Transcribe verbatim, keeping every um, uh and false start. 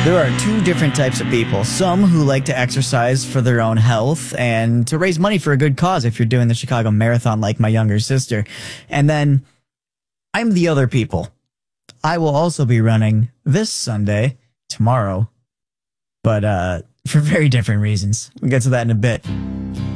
There are two different types of people. Some who like to exercise for their own health and to raise money for a good cause if you're doing the Chicago Marathon like my younger sister. And then I'm the other people. I will also be running this Sunday, tomorrow, but uh, for very different reasons. We'll get to that in a bit.